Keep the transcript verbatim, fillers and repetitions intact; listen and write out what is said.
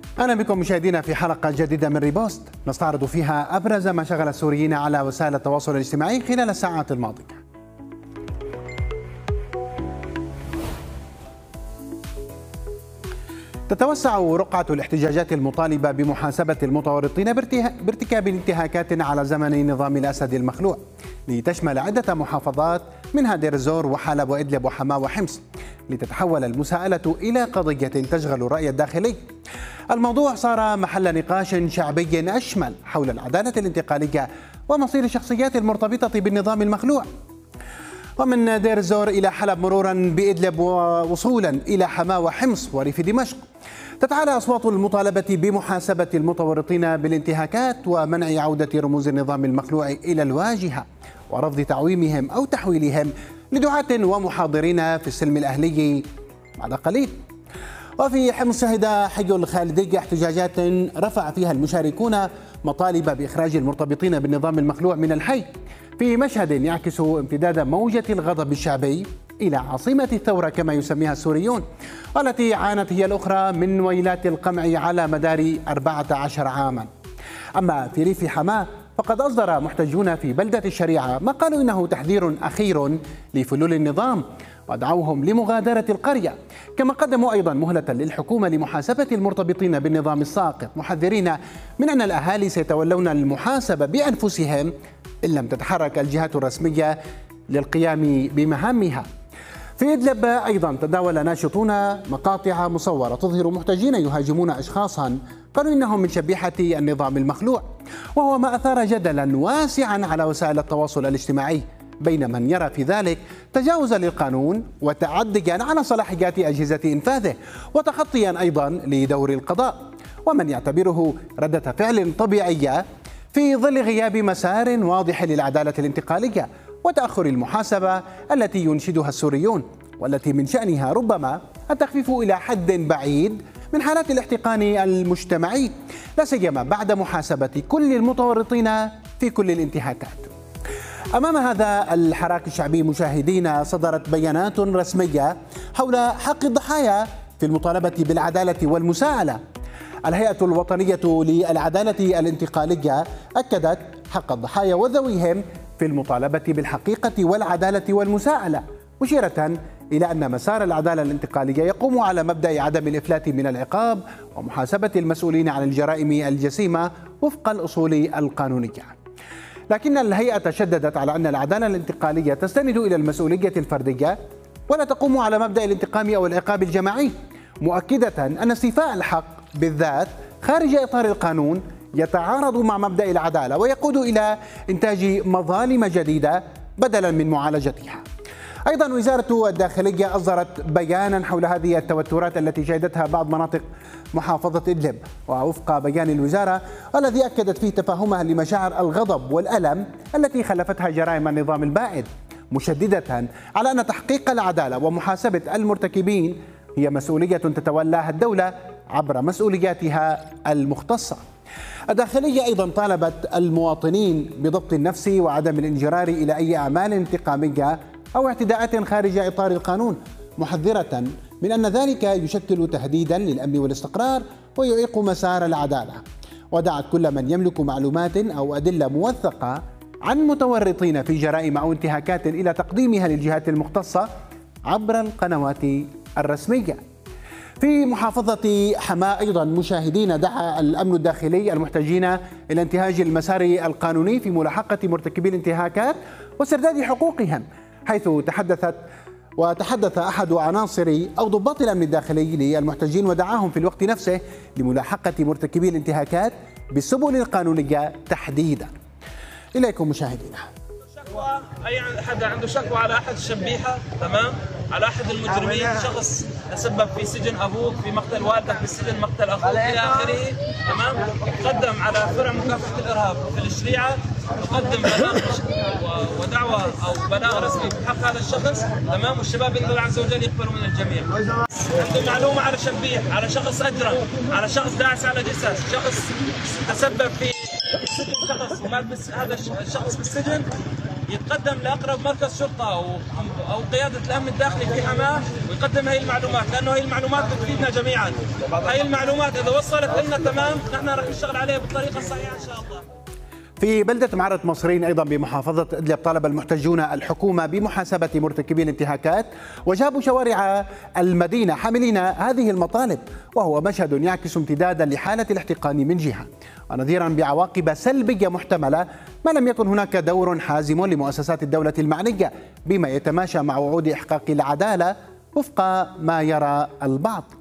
أهلا بكم مشاهدينا في حلقة جديدة من ريبوست نستعرض فيها أبرز ما شغل السوريين على وسائل التواصل الاجتماعي خلال الساعات الماضية. تتوسع رقعة الاحتجاجات المطالبة بمحاسبة المتورطين بارتكاب انتهاكات على زمن نظام الأسد المخلوع، لتشمل عدة محافظات منها دير الزور وحلب وإدلب وحماة وحمص، لتتحول المساءلة إلى قضية تشغل الرأي الداخلي. الموضوع صار محل نقاش شعبي أشمل حول العدالة الانتقالية ومصير الشخصيات المرتبطة بالنظام المخلوع، ومن دير الزور إلى حلب مرورا بإدلب ووصولا إلى حماة وحمص وريف دمشق. تتعالى أصوات المطالبة بمحاسبة المتورطين بالانتهاكات ومنع عودة رموز النظام المخلوع إلى الواجهة ورفض تعويمهم أو تحويلهم لدعاة ومحاضرين في السلم الأهلي بعد قليل. وفي حمص شهد حي الخالدية احتجاجات رفع فيها المشاركون مطالب بإخراج المرتبطين بالنظام المخلوع من الحي، في مشهد يعكس امتداد موجة الغضب الشعبي إلى عاصمة الثورة كما يسميها السوريون، والتي عانت هي الأخرى من ويلات القمع على مدار أربعة عشر عاما. أما في ريف حماة فقد أصدر محتجون في بلدة الشريعة ما قالوا إنه تحذير أخير لفلول النظام ودعوهم لمغادرة القرية، كما قدموا أيضا مهلة للحكومة لمحاسبة المرتبطين بالنظام الساقط، محذرين من أن الأهالي سيتولون المحاسبة بأنفسهم إن لم تتحرك الجهات الرسمية للقيام بمهامها. في إدلب أيضا تداول ناشطون مقاطع مصورة تظهر محتجين يهاجمون أشخاصا قالوا إنهم من شبيحة النظام المخلوع، وهو ما أثار جدلا واسعا على وسائل التواصل الاجتماعي بين من يرى في ذلك تجاوزا للقانون وتعديا على صلاحيات أجهزة إنفاذه وتخطيا أيضا لدور القضاء، ومن يعتبره ردة فعل طبيعية في ظل غياب مسار واضح للعدالة الانتقالية وتأخر المحاسبة التي ينشدها السوريون، والتي من شأنها ربما التخفيف إلى حد بعيد من حالات الاحتقان المجتمعي، لا سيما بعد محاسبة كل المتورطين في كل الانتهاكات. أمام هذا الحراك الشعبي مشاهدينا صدرت بيانات رسمية حول حق الضحايا في المطالبة بالعدالة والمساءلة. الهيئة الوطنية للعدالة الانتقالية أكدت حق الضحايا وذويهم في المطالبة بالحقيقة والعدالة والمساءلة، مشيرة إلى أن مسار العدالة الانتقالية يقوم على مبدأ عدم الإفلات من العقاب ومحاسبة المسؤولين عن الجرائم الجسيمة وفق الأصول القانونية. لكن الهيئة شددت على أن العدالة الانتقالية تستند إلى المسؤولية الفردية ولا تقوم على مبدأ الانتقام أو العقاب الجماعي، مؤكدة أن استيفاء الحق بالذات خارج إطار القانون يتعارض مع مبدأ العدالة ويقود إلى إنتاج مظالم جديدة بدلا من معالجتها. أيضا وزارة الداخلية أصدرت بيانا حول هذه التوترات التي شهدتها بعض مناطق محافظة إدلب، ووفق بيان الوزارة الذي أكدت فيه تفاهمها لمشاعر الغضب والألم التي خلفتها جرائم النظام البائد، مشددة على أن تحقيق العدالة ومحاسبة المرتكبين هي مسؤولية تتولاها الدولة عبر مسؤولياتها المختصة. الداخلية أيضا طالبت المواطنين بضبط النفس وعدم الانجرار إلى أي أعمال انتقامية أو اعتداءات خارج إطار القانون، محذرة من أن ذلك يشكل تهديدا للأمن والاستقرار ويعيق مسار العدالة، ودعت كل من يملك معلومات أو أدلة موثقة عن متورطين في جرائم أو انتهاكات إلى تقديمها للجهات المختصة عبر القنوات الرسمية. في محافظة حماة أيضا مشاهدين دعا الأمن الداخلي المحتجين إلى انتهاج المسار القانوني في ملاحقة مرتكبي الانتهاكات واسترداد حقوقهم، حيث تحدثت وتحدث أحد عناصر أو ضباط الأمن الداخلي للمحتجين ودعاهم في الوقت نفسه لملاحقة مرتكبي الانتهاكات بالسبل القانونية تحديدا. إليكم مشاهدينا. شكوى اي حدا عنده شكوى على احد الشبيحه، تمام، على احد المجرمين، شخص تسبب في سجن ابوك، في مقتل والدك، في السجن مقتل اخوك الى اخره، تمام، قدم على فرع مكافحه الارهاب في الشريعه، يقدم بلاغ ودعوه او بلاغ رسمي بحق هذا الشخص، تمام، والشباب باذن الله عز وجل يقبلوا من الجميع. عنده معلومه على شبيح، على شخص اجرم، على شخص داعس على جثث، شخص تسبب في شخص ومات هذا الشخص بالسجن، يتقدم لاقرب مركز شرطه او او قياده الامن الداخلي في حماه ويقدم هي المعلومات، لانه هي المعلومات بتفيدنا جميعا. هي المعلومات اذا وصلت لنا تمام نحن رح نشتغل عليها بالطريقه الصحيحه ان شاء الله. في بلدة معرة مصرين أيضا بمحافظة إدلب طالب المحتجون الحكومة بمحاسبة مرتكبي الانتهاكات وجابوا شوارع المدينة حاملين هذه المطالب، وهو مشهد يعكس امتدادا لحالة الاحتقان من جهة ونظيرا بعواقب سلبية محتملة ما لم يكن هناك دور حازم لمؤسسات الدولة المعنية بما يتماشى مع وعود إحقاق العدالة وفق ما يرى البعض.